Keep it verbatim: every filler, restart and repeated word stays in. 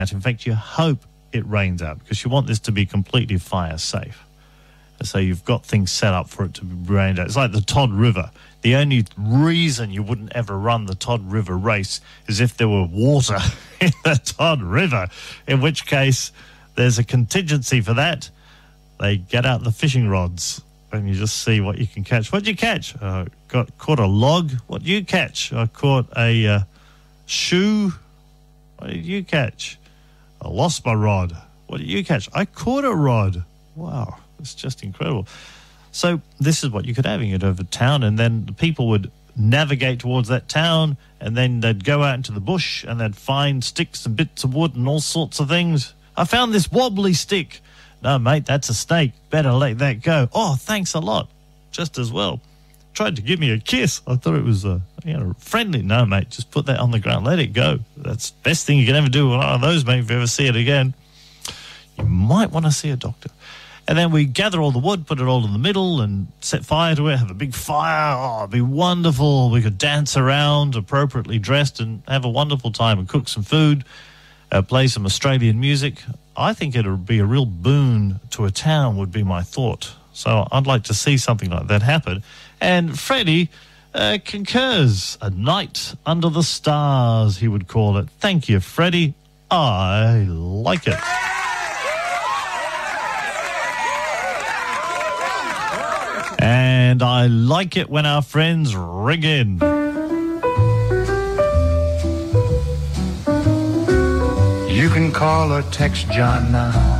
In fact, you hope it rains out because you want this to be completely fire safe. So you've got things set up for it to be rained out. It's like the Todd River. The only reason you wouldn't ever run the Todd River race is if there were water in the Todd River, in which case there's a contingency for that. They get out the fishing rods and you just see what you can catch. What did you catch? Uh, got caught a log. What did you catch? I caught a uh, shoe. What did you catch? I lost my rod. What did you catch? I caught a rod. Wow. It's just incredible. So this is what you could have. You could have a town, and then the people would navigate towards that town, and then they'd go out into the bush, and they'd find sticks and bits of wood and all sorts of things. I found this wobbly stick. No, mate, that's a snake. Better let that go. Oh, thanks a lot. Just as well. Tried to give me a kiss. I thought it was uh, you know, friendly. No, mate, just put that on the ground. Let it go. That's the best thing you can ever do with one of those, mate, if you ever see it again. You might want to see a doctor. And then we gather all the wood, put it all in the middle and set fire to it, have a big fire. Oh, it'd be wonderful. We could dance around appropriately dressed and have a wonderful time and cook some food, uh, play some Australian music. I think it would be a real boon to a town would be my thought. So I'd like to see something like that happen. And Freddie uh, concurs. A night under the stars, he would call it. Thank you, Freddie. I like it. And I like it when our friends ring in. You can call or text John now.